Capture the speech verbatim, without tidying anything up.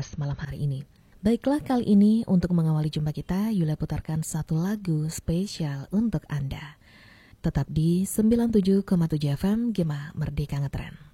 Lawas malam hari ini. Baiklah, kali ini untuk mengawali jumpa kita, Yulia putarkan satu lagu spesial untuk Anda. Tetap di sembilan puluh tujuh koma tujuh F M Gema Merdeka Ngetren.